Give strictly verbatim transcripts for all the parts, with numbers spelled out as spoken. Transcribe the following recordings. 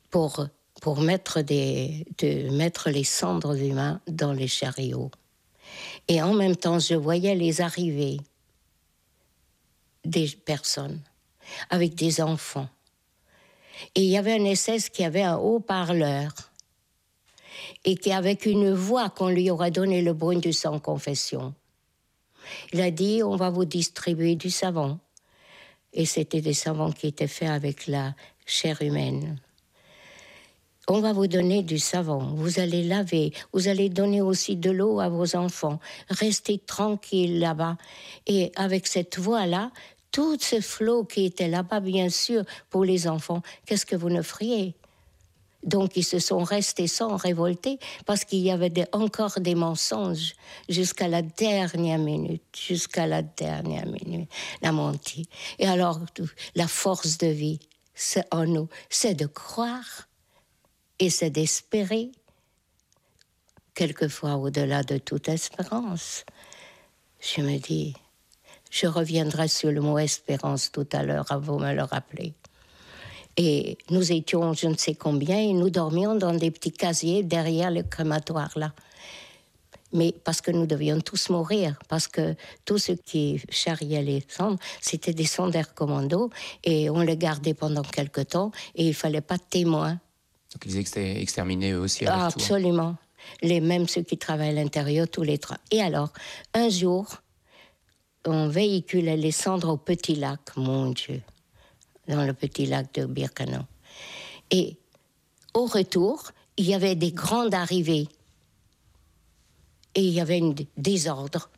pour, pour mettre, des, de mettre les cendres humains dans les chariots. Et en même temps, je voyais les arrivées des personnes avec des enfants. Et il y avait un S S qui avait un haut-parleur et qui, avec une voix qu'on lui aurait donné le bruit du sans confession, il a dit, on va vous distribuer du savon. Et c'était des savons qui étaient faits avec la chair humaine. On va vous donner du savon, vous allez laver, vous allez donner aussi de l'eau à vos enfants. Restez tranquilles là-bas. Et avec cette voix-là, tout ce flot qui était là-bas, bien sûr, pour les enfants, qu'est-ce que vous ne feriez ? Donc ils se sont restés sans révolter parce qu'il y avait des, encore des mensonges jusqu'à la dernière minute, jusqu'à la dernière minute, la mentire. Et alors, la force de vie, c'est en nous, c'est de croire et c'est d'espérer, quelquefois au-delà de toute espérance. Je me dis, je reviendrai sur le mot espérance tout à l'heure, à vous me le rappeler. Et nous étions je ne sais combien et nous dormions dans des petits casiers derrière le crématoire là. Mais parce que nous devions tous mourir, parce que tous ceux qui charriaient les cendres, c'était des sondaires commando et on les gardait pendant quelque temps et il ne fallait pas de témoins. Donc ils étaient exterminés eux aussi à leur tour. Absolument. Les mêmes ceux qui travaillent à l'intérieur, tous les trois. Et alors, un jour, on véhiculait les cendres au Petit Lac, mon Dieu, dans le Petit Lac de Birkenau. Et au retour, il y avait des grandes arrivées. Et il y avait un désordre.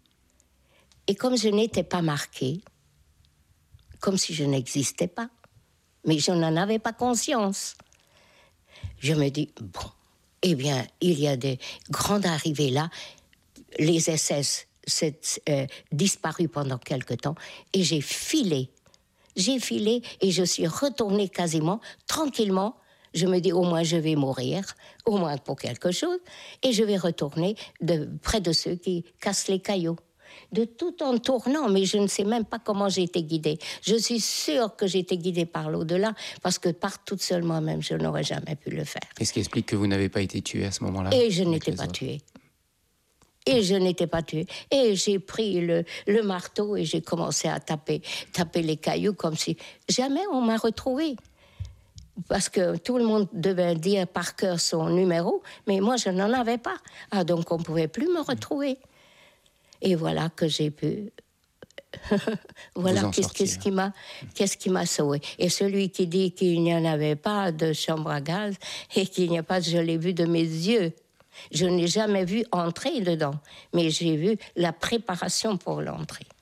Et comme je n'étais pas marquée, comme si je n'existais pas, mais je n'en avais pas conscience, je me dis, bon, eh bien, il y a des grandes arrivées là, les S S s'est euh, disparu pendant quelque temps, et j'ai filé, j'ai filé, et je suis retournée quasiment, tranquillement, je me dis, au moins je vais mourir, au moins pour quelque chose, et je vais retourner de, près de ceux qui cassent les cailloux. De tout en tournant, mais je ne sais même pas comment j'ai été guidée. Je suis sûre que j'ai été guidée par l'au-delà, parce que par toute seule moi-même, je n'aurais jamais pu le faire. Qu'est-ce qui explique que vous n'avez pas été tuée à ce moment-là? Et je n'étais pas tuée. Et je n'étais pas tuée. Et j'ai pris le, le marteau et j'ai commencé à taper, taper les cailloux comme si jamais on m'a retrouvée. Parce que tout le monde devait dire par cœur son numéro, mais moi je n'en avais pas. Ah, donc on ne pouvait plus me retrouver. Et voilà que j'ai pu... voilà qu'est-ce, qu'est-ce, qui m'a, qu'est-ce qui m'a sauvé. Et celui qui dit qu'il n'y en avait pas de chambre à gaz et qu'il n'y a pas, je l'ai vu de mes yeux. Je n'ai jamais vu entrer dedans, mais j'ai vu la préparation pour l'entrée.